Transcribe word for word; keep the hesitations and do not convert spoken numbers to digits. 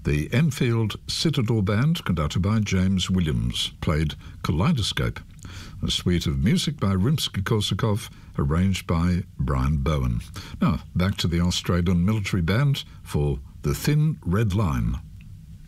The Enfield Citadel Band, conducted by James Williams, played Kaleidoscope, a suite of music by Rimsky-Korsakov, arranged by Brian Bowen. Now, back to the Australian Military Band for The Thin Red Line.